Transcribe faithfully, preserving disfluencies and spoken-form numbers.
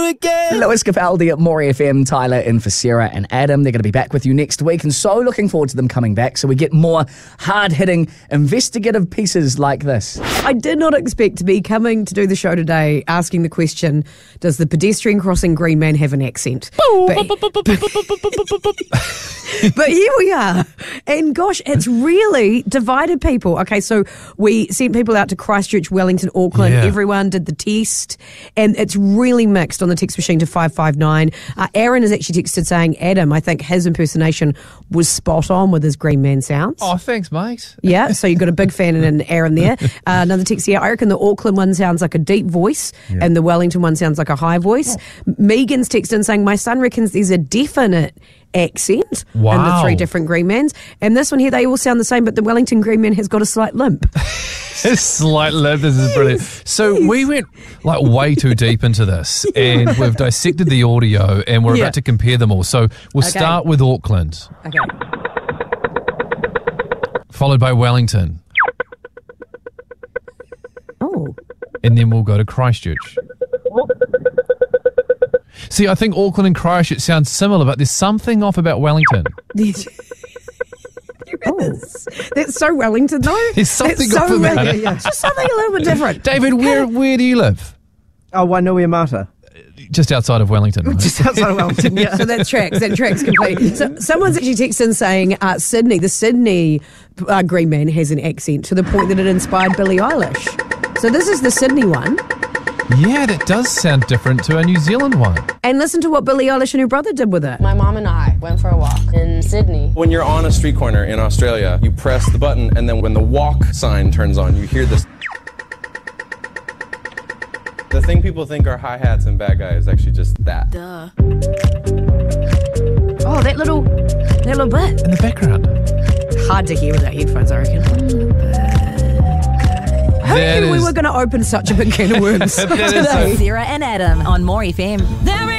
again. Lewis Capaldi at More F M, Tyler in for Sarah and Adam. They're going to be back with you next week, and so looking forward to them coming back so we get more hard-hitting investigative pieces like this. I did not expect to be coming to do the show today asking the question, does the pedestrian crossing Green Man have an accent? But, but here we are. And gosh, it's really divided people. Okay, so we sent people out to Christchurch, Wellington, Auckland. Yeah. Everyone did the test, and it's really mixed on the text machine to five five nine. Uh, Aaron has actually texted saying, Adam, I think his impersonation was spot on with his Green Man sounds. Oh, thanks, mate. Yeah, so you've got a big fan in Aaron there. Uh, another text here, I reckon the Auckland one sounds like a deep voice Yeah. and the Wellington one sounds like a high voice. Oh. Megan's texted in saying, my son reckons there's a definite accent Wow. in the three different Green Mans. And this one here, they all sound the same, but the Wellington Green Man has got a slight limp. Slight lip. This is brilliant. So we went like way too deep into this, and we've dissected the audio, and we're Yeah. about to compare them all. So we'll Okay. start with Auckland, Okay. followed by Wellington, Oh. and then we'll go to Christchurch. See, I think Auckland and Christchurch sound similar, but there's something off about Wellington. Oh. That's so Wellington, though. There's something That's off so about Wellington. it. Yeah. Just something a little bit different. David, where where do you live? Oh, Wainuiomata. Just outside of Wellington. Right? Just outside of Wellington, yeah. So that tracks, that tracks completely. So someone's actually texted in saying uh, Sydney, the Sydney uh, Green Man has an accent to the point that it inspired Billie Eilish. So this is the Sydney one. Yeah, that does sound different to a New Zealand one. And listen to what Billie Eilish and her brother did with it. My mom and I went for a walk in Sydney. When you're on a street corner in Australia, you press the button, and then when the walk sign turns on, you hear this. The thing people think are hi-hats and bad guy is actually just that. Duh. Oh, that little, that little bit. In the background. Hard to hear without headphones, I reckon. Who That knew we is- were going to open such a big can of worms That is today? so- Sarah and Adam on More F M. There